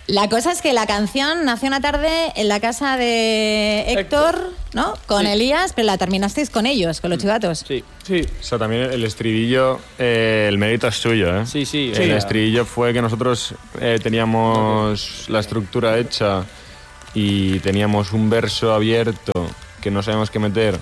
La cosa es que la canción nació una tarde en la casa de Héctor, ¿no? Con Elías, pero la terminasteis con ellos, con los chivatos. Sí. O sea, también el estribillo, el mérito es suyo, ¿eh? Sí. El estribillo fue que nosotros teníamos la estructura hecha y teníamos un verso abierto que no sabíamos qué meter.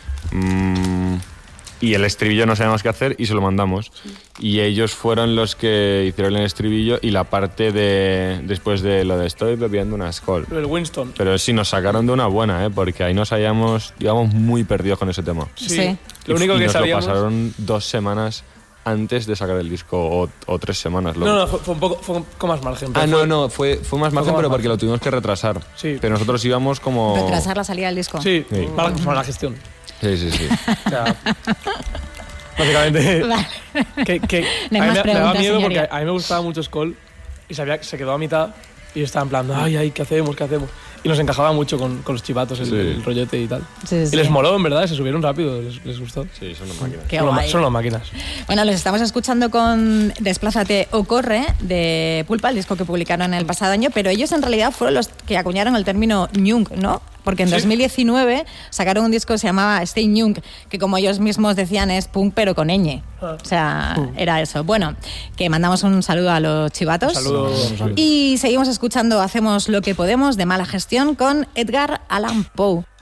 Y el estribillo no sabíamos qué hacer y se lo mandamos. Y ellos fueron los que hicieron el estribillo y la parte de después de lo de estoy bebiendo una Skol. El Winston. Pero sí, nos sacaron de una buena, porque ahí nos íbamos muy perdidos con ese tema. Sí. Lo único y que nos sabíamos... lo pasaron 2 semanas antes de sacar el disco o 3 semanas. No, fue un poco más margen. Fue más margen, pero porque lo tuvimos que retrasar. Sí. Pero nosotros íbamos como... Retrasar la salida del disco. Sí. Para la gestión. Sí. O sea, básicamente, Vale. me daba preguntas, miedo señoría. porque a mí me gustaba mucho Skol y sabía que se quedó a mitad y yo estaba en plan, ay, ¿qué hacemos? Y nos encajaba mucho con los chivatos, el rollete y tal. Sí. Y les moló, en verdad, se subieron rápido, les gustó. Sí, son unas máquinas. Qué guay. Son las máquinas. Bueno, los estamos escuchando con Desplázate o Corre de Pulpa, el disco que publicaron el pasado año, pero ellos en realidad fueron los que acuñaron el término ñung, ¿no? Porque en 2019 sacaron un disco que se llamaba Stay Ñung, que como ellos mismos decían es punk pero con ñ. O sea, era eso. Bueno, que mandamos un saludo a los chivatos. Un saludo. Y seguimos escuchando Hacemos lo que podemos de Mala Gestión con Edgar Allan Poe.